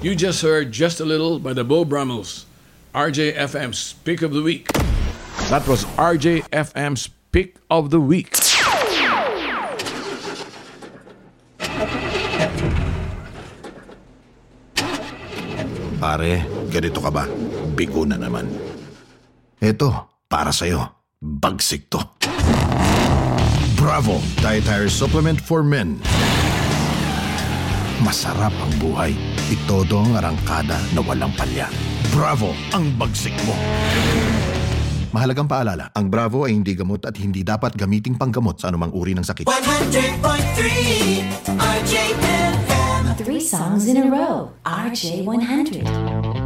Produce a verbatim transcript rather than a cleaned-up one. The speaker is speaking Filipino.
You just heard Just a Little by the Beau Brummels, R J F M's Pick of the Week. That was R J F M's Pick of the Week. Pare, ganito ka ba? Bigo na naman. Eto, para sa'yo. Bagsik to. Bravo! Dietary Supplement for Men. Masarap ang buhay. Itodo ang arangkada na walang palya. Bravo! Ang bagsik mo. Mahalagang paalala, ang Bravo ay hindi gamot at hindi dapat gamiting panggamot sa anumang uri ng sakit. one hundred point three R J F M. Three songs in a row. R J one hundred.